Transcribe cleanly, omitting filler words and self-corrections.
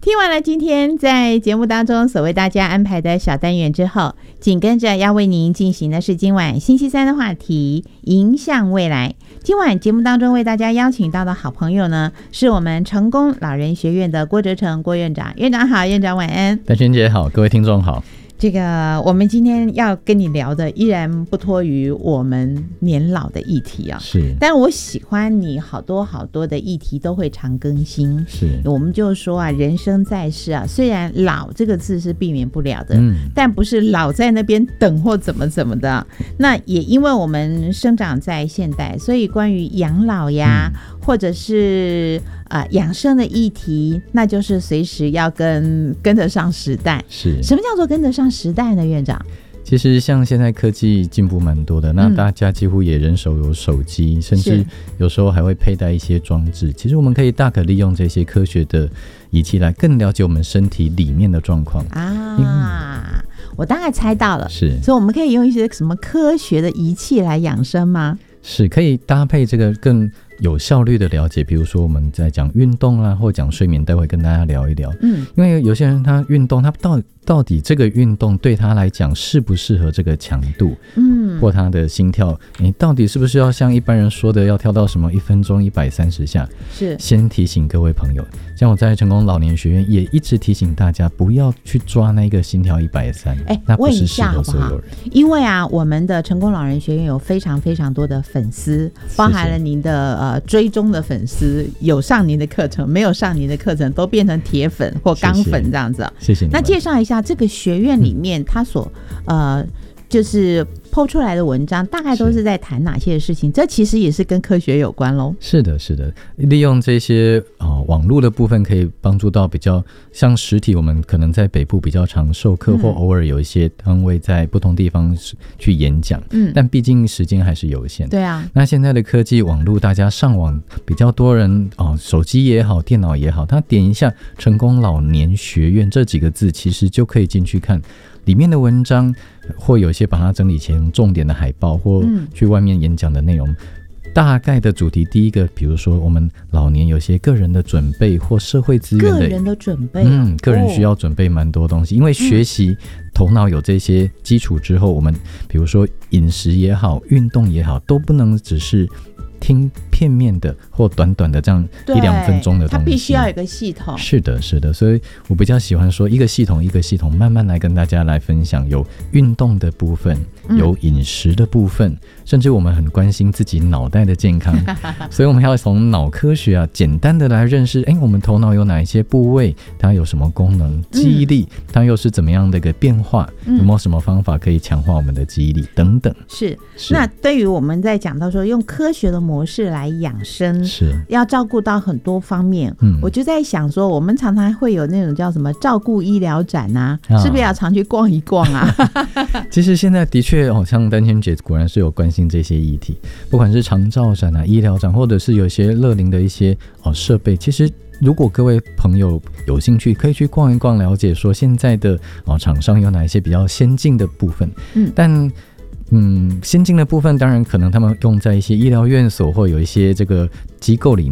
听完了今天在节目当中所为大家安排的小单元之后，紧跟着要为您进行的是今晚星期三的话题迎向未来。今晚节目当中为大家邀请到的好朋友呢，是我们成功老人学院的郭哲成郭院长。院长好。院长晚安。 丹萱姐好，各位听众好。 这个我们今天要跟你聊的依然不脱于我们年老的议题啊， 是， 但我喜欢你好多好多的议题都会常更新。 是， 我们就说啊，人生在世啊，虽然老这个字是避免不了的，但不是老在那边等或怎么的。那也因为我们生长在现代，所以关于养老呀，或者是养生的议题，那就是随时要跟得上时代。 是， 什么叫做跟得上时代呢，院长？ 其实像现在科技进步蛮多的，那大家几乎也人手有手机，甚至有时候还会佩戴一些装置。其实我们可以大可利用这些科学的仪器来更了解我们身体里面的状况啊。我大概猜到了， 是， 所以我们可以用一些什么科学的仪器来养生吗？ 是，可以搭配这个更有效率的了解，比如说我们在讲运动啦，或讲睡眠，待会跟大家聊一聊。因为有些人他运动，他到底这个运动对他来讲适不适合这个强度，或他的心跳，你到底是不是要像一般人说的要跳到什么1分钟130下？是，先提醒各位朋友，像我在成功老年学院也一直提醒大家，不要去抓那个心跳130，那不是适合所有人。 问一下好不好？因为啊，我们的成功老人学院有非常非常多的粉丝，包含了您的追踪的粉丝，有上您的课程，没有上您的课程，都变成铁粉或钢粉这样子。 谢谢你。 那介绍一下这个学院里面，他所就是PO出来的文章大概都是在谈哪些事情？这其实也是跟科学有关咯。 是的，是的，利用这些网络的部分可以帮助到比较像实体，我们可能在北部比较常授课，或偶尔有一些单位在不同地方去演讲，但毕竟时间还是有限。 对啊。 那现在的科技网络，大家上网比较多人手机也好，电脑也好，他点一下成功老年学院这几个字，其实就可以进去看里面的文章，或有些把它整理成重点的海报，或去外面演讲的内容。大概的主题，第一个，比如说我们老年有些个人的准备或社会资源的， 个人的准备， 个人需要准备蛮多东西，因为学习头脑有这些基础之后，我们比如说饮食也好，运动也好，都不能只是听片面的或短短的这样1-2分钟的东西，它必须要有一个系统。 是的，是的，所以我比较喜欢说一个系统一个系统慢慢来跟大家来分享，有运动的部分，有饮食的部分，甚至我们很关心自己脑袋的健康所以我们要从脑科学啊简单的来认识我们头脑有哪一些部位，它有什么功能，记忆力它又是怎么样的一个变化，有没有什么方法可以强化我们的记忆力等等。 是。那对于我们在讲到说用科学的模式来养生，是要照顾到很多方面，我就在想说我们常常会有那种叫什么照顾医疗展啊，是不是要常去逛一逛啊其实现在的确像丹萱姐果然是有关心这些议题，不管是长照展啊、医疗展，或者是有些乐龄的一些设备，其实如果各位朋友有兴趣，可以去逛一逛，了解说现在的厂商有哪一些比较先进的部分。但先进的部分当然可能他们用在一些医疗院所或有一些这个机构里面